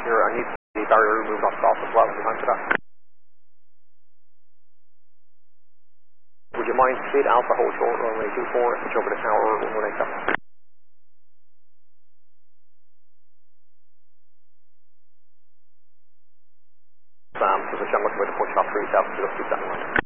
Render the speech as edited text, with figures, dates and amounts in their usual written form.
I need the barrier removed off the golf as well. Time for that. Would you mind speed Alpha hold short runway 24, switch over to tower 1187. So the channel looking way to push off 37 to 271.